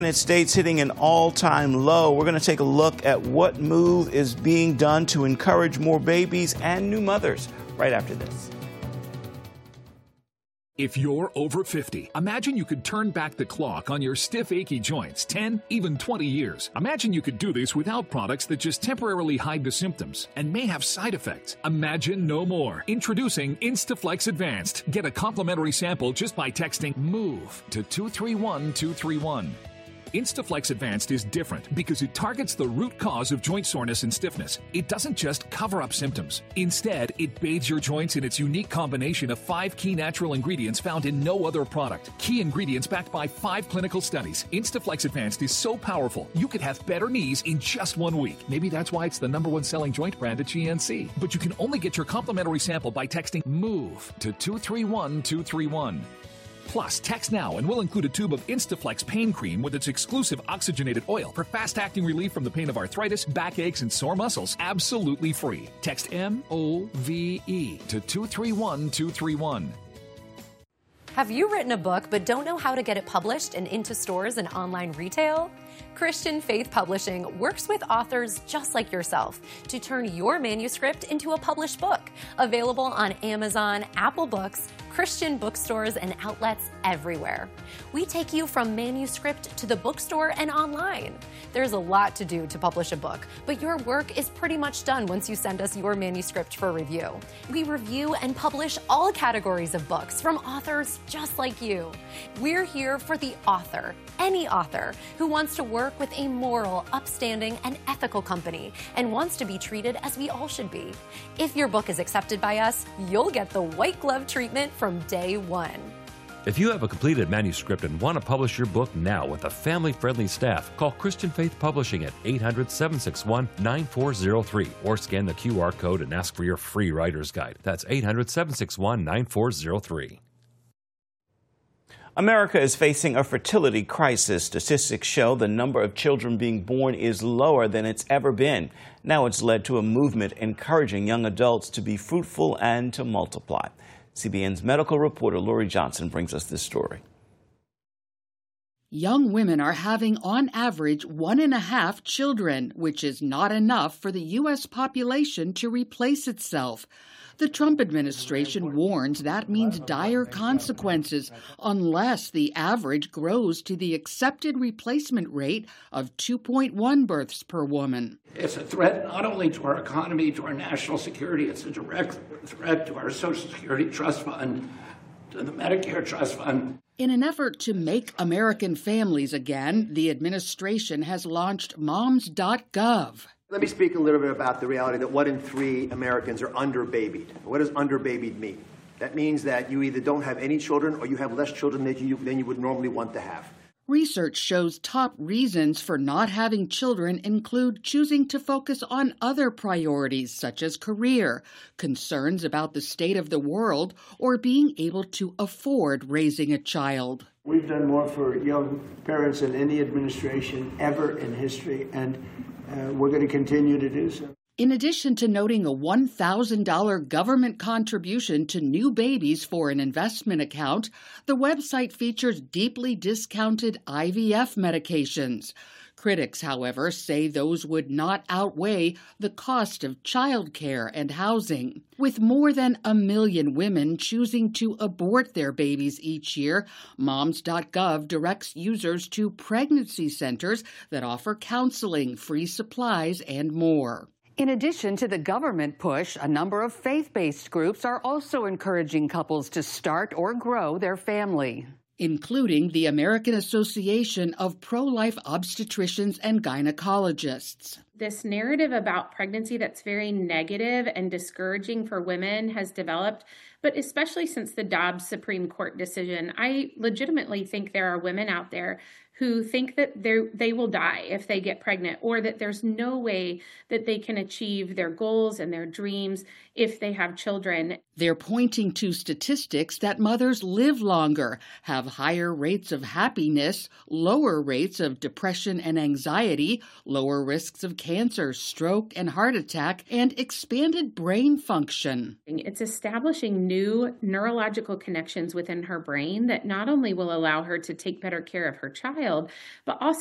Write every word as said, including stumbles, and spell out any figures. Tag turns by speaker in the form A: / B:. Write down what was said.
A: United States hitting an all-time low. We're going to take a look at what move is being done to encourage more babies and new mothers right after this.
B: If you're over fifty, imagine you could turn back the clock on your stiff, achy joints ten, even twenty years. Imagine you could do this without products that just temporarily hide the symptoms and may have side effects. Imagine no more. Introducing Instaflex Advanced. Get a complimentary sample just by texting MOVE to two three one two three one. Instaflex Advanced is different because it targets the root cause of joint soreness and stiffness. It doesn't just cover up symptoms. Instead, it bathes your joints in its unique combination of five key natural ingredients found in no other product. Key ingredients backed by five clinical studies. Instaflex Advanced is so powerful, you could have better knees in just one week. Maybe that's why it's the number one selling joint brand at G N C. But you can only get your complimentary sample by texting MOVE to two three one two three one. Plus, text now and we'll include a tube of Instaflex pain cream with its exclusive oxygenated oil for fast-acting relief from the pain of arthritis, backaches, and sore muscles. Absolutely free. Text M O V E to two three one two three one.
C: Have you written a book but don't know how to get it published and into stores and online retail? Christian Faith Publishing works with authors just like yourself to turn your manuscript into a published book. Available on Amazon, Apple Books, Christian bookstores, and outlets everywhere. We take you from manuscript to the bookstore and online. There's a lot to do to publish a book, but your work is pretty much done once you send us your manuscript for review. We review and publish all categories of books from authors just like you. We're here for the author, any author who wants to work with a moral, upstanding, and ethical company and wants to be treated as we all should be. If your book is accepted by us, you'll get the white glove treatment from day one.
D: If you have a completed manuscript and want to publish your book now with a family-friendly staff, call Christian Faith Publishing at eight hundred, seven six one, nine four zero three or scan the Q R code and ask for your free writer's guide. That's eight hundred, seven six one, nine four zero three.
A: America is facing a fertility crisis. Statistics show the number of children being born is lower than it's ever been. Now it's led to a movement encouraging young adults to be fruitful and to multiply. C B N's medical reporter Lori Johnson brings us this story.
E: Young women are having, on average, one and a half children, which is not enough for the U S population to replace itself. The Trump administration warns that means dire consequences unless the average grows to the accepted replacement rate of two point one births per woman.
F: It's a threat not only to our economy, to our national security, it's a direct threat to our Social Security Trust Fund, to the Medicare Trust Fund.
E: In an effort to make American families again, the administration has launched moms dot gov.
G: Let me speak a little bit about the reality that one in three Americans are underbabied. What does underbabied mean? That means that you either don't have any children or you have less children than you, than you would normally want to have.
E: Research shows top reasons for not having children include choosing to focus on other priorities such as career, concerns about the state of the world, or being able to afford raising a child.
H: We've done more for young parents than any administration ever in history, and uh, we're going to continue to do so.
E: In addition to noting a one thousand dollars government contribution to new babies for an investment account, the website features deeply discounted I V F medications. Critics, however, say those would not outweigh the cost of childcare and housing. With more than a million women choosing to abort their babies each year, moms dot gov directs users to pregnancy centers that offer counseling, free supplies, and more. In addition to the government push, a number of faith-based groups are also encouraging couples to start or grow their family, including the American Association of Pro-Life Obstetricians and Gynecologists.
I: This narrative about pregnancy that's very negative and discouraging for women has developed, but especially since the Dobbs Supreme Court decision, I legitimately think there are women out there who think that they will die if they get pregnant, or that there's no way that they can achieve their goals and their dreams if they have children.
E: They're pointing to statistics that mothers live longer, have higher rates of happiness, lower rates of depression and anxiety, lower risks of cancer, stroke, and heart attack, and expanded brain function.
I: It's establishing new neurological connections within her brain that not only will allow her to take better care of her child, but also